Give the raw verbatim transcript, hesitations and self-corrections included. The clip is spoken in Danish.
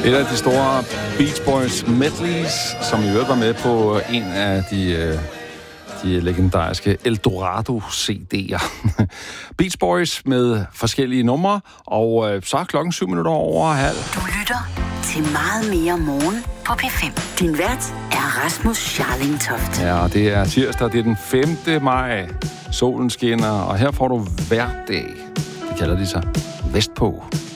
Et af de store Beach Boys medleys, som i øvrigt var med på en af de, de legendariske Eldorado-C D'er. Beach Boys med forskellige numre, og så er klokken syv minutter over halv. Du lytter til Meget mere morgen på P fem. Din vært er Rasmus Scharling-Toft. Ja, det er tirsdag, det er den femte maj. Solen skinner, og her får du hver dag. Det kalder de sig vestpå.